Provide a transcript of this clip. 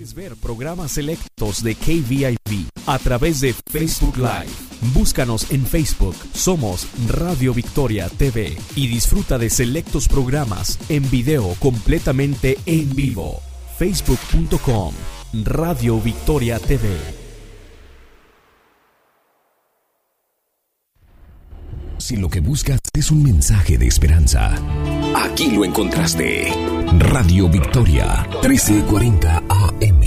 Puedes ver programas selectos de KVIV a través de Facebook Live. Búscanos en Facebook, somos Radio Victoria TV y disfruta de selectos programas en video completamente en vivo. Facebook.com Radio Victoria TV. Si lo que buscas es un mensaje de esperanza, aquí lo encontraste. Radio Victoria, 1340 AM.